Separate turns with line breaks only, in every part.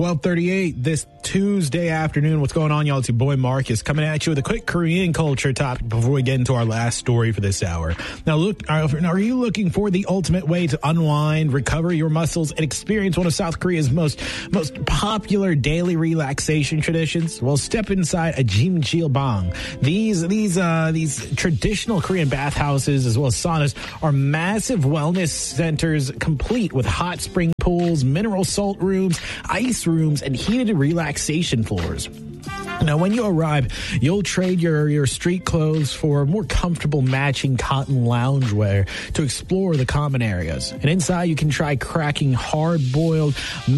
12:38 this Tuesday afternoon. What's going on, y'all? It's your boy Marcus coming at you with a quick Korean culture topic before we get into our last story for this hour. Now, are you looking for the ultimate way to unwind, recover your muscles, and experience one of South Korea's most popular daily relaxation traditions? Well, step inside a Jimjilbang. These traditional Korean bathhouses as well as saunas are massive wellness centers complete with hot spring pools, mineral salt rooms, ice rooms, and heated relaxation floors. Now, when you arrive, you'll trade your street clothes for more comfortable matching cotton loungewear to explore the common areas. And inside, you can try cracking hard-boiled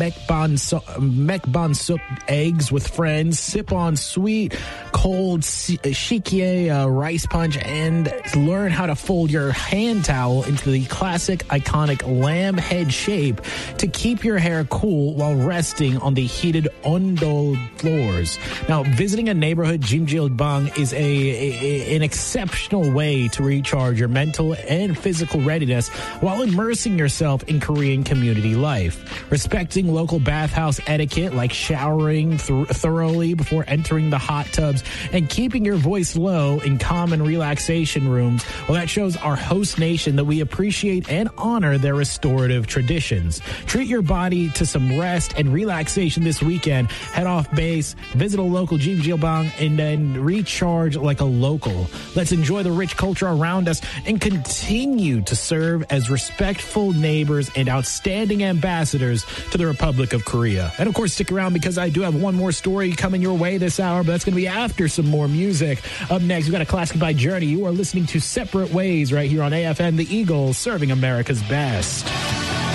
mekbang eggs with friends, sip on sweet, cold shikie rice punch, and learn how to fold your hand towel into the classic, iconic lamb head shape to keep your hair cool while resting on the heated ondol floors. Now, visiting a neighborhood Jimjilbang is an exceptional way to recharge your mental and physical readiness while immersing yourself in Korean community life. Respecting local bathhouse etiquette like showering thoroughly before entering the hot tubs and keeping your voice low in common relaxation rooms, well, that shows our host nation that we appreciate and honor their restorative traditions. Treat your body to some rest and relaxation this weekend. Head off base, visit a local Jimjilbang, and then recharge like a local. Let's enjoy the rich culture around us and continue to serve as respectful neighbors and outstanding ambassadors to the Republic of Korea. And of course, stick around because I do have one more story coming your way this hour, but that's going to be after some more music. Up next, we've got a classic by Journey. You are listening to Separate Ways right here on AFN The Eagle, serving America's best.